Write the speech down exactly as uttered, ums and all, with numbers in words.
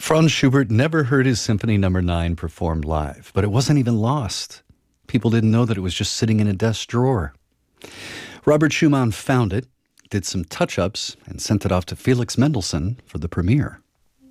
Franz Schubert never heard his Symphony Number nine performed live, but it wasn't even lost. People didn't know that it was just sitting in a desk drawer. Robert Schumann found it, did some touch-ups, and sent it off to Felix Mendelssohn for the premiere.